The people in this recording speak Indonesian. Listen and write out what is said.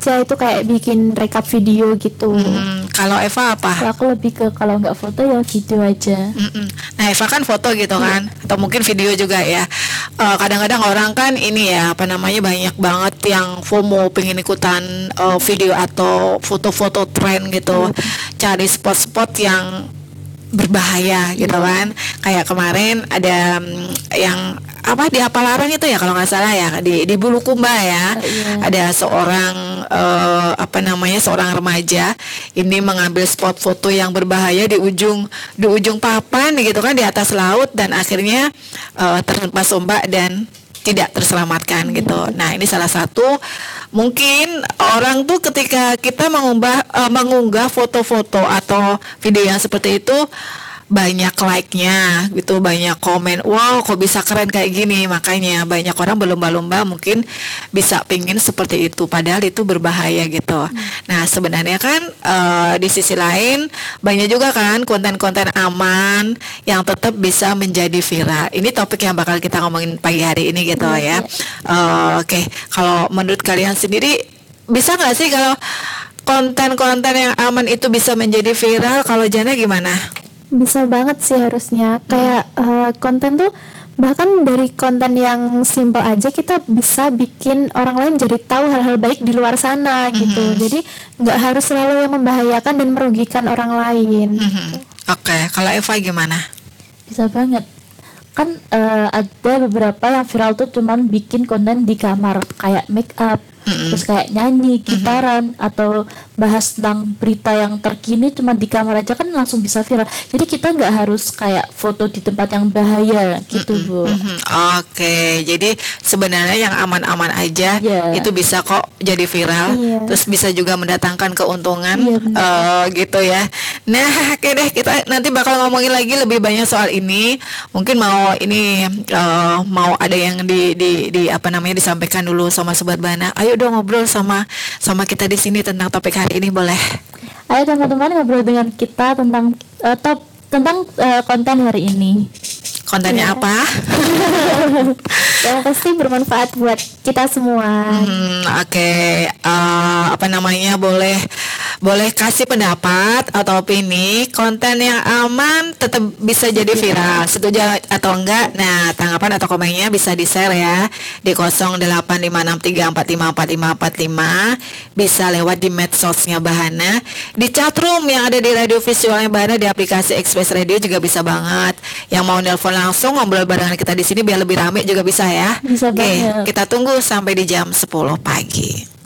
aja, itu kayak bikin rekap video gitu. Kalau Eva apa? Kalau aku lebih ke kalau nggak foto ya video aja. Nah Eva kan foto gitu kan, atau mungkin video juga ya. Kadang-kadang orang kan ini ya apa namanya, banyak banget yang FOMO pengen ikutan video atau foto-foto tren gitu, cari spot-spot yang berbahaya gitu kan. Kayak kemarin ada yang apa di Apalarang itu ya kalau nggak salah ya, di Bulukumba ya. Ada seorang apa namanya, seorang remaja ini mengambil spot foto yang berbahaya di ujung papan gitu kan, di atas laut, dan akhirnya terhempas ombak dan tidak terselamatkan gitu. Nah ini salah satu mungkin orang tuh ketika kita mengunggah foto-foto atau video yang seperti itu, banyak like-nya gitu, banyak komen, wow kok bisa keren kayak gini. Makanya banyak orang berlomba-lomba mungkin bisa pingin seperti itu, padahal itu berbahaya gitu. Nah sebenarnya kan di sisi lain banyak juga kan konten-konten aman yang tetap bisa menjadi viral. Ini topik yang bakal kita ngomongin pagi hari ini gitu ya. Oke, kalau menurut kalian sendiri bisa nggak sih kalau konten-konten yang aman itu bisa menjadi viral? Kalau Jana gimana? Bisa banget sih harusnya. Kayak konten tuh, bahkan dari konten yang simple aja kita bisa bikin orang lain jadi tahu hal-hal baik di luar sana gitu. Jadi nggak harus selalu yang membahayakan dan merugikan orang lain. Oke, kalau Eva gimana? Bisa banget. Kan ada beberapa yang viral tuh cuman bikin konten di kamar, kayak make up, terus kayak nyanyi, gitaran, atau bahas tentang berita yang terkini cuma di kamar aja kan langsung bisa viral. Jadi kita nggak harus kayak foto di tempat yang bahaya gitu, Bu. Oke, jadi sebenarnya yang aman-aman aja itu bisa kok jadi viral, terus bisa juga mendatangkan keuntungan gitu ya. Nah, oke deh, kita nanti bakal ngomongin lagi lebih banyak soal ini. Mungkin mau mau ada yang di apa namanya disampaikan dulu sama Sobat Bana. Ayo dong ngobrol sama kita di sini tentang topik hari ini, boleh? Ayo teman-teman ngobrol dengan kita tentang konten hari ini. Kontennya apa? Yang pasti bermanfaat buat kita semua. Oke. Apa namanya, boleh kasih pendapat atau opini, konten yang aman tetap bisa jadi viral, setuju atau enggak? Nah, tanggapan atau komennya bisa di-share ya di 085634545545, bisa lewat di medsosnya Bahana, di chatroom yang ada di radio visualnya Bahana, di aplikasi Express Radio juga bisa banget. Yang mau nelpon langsung ngobrol barengan kita di sini biar lebih rame juga bisa ya. Bisa banget. Oke, kita tunggu sampai di jam 10 pagi.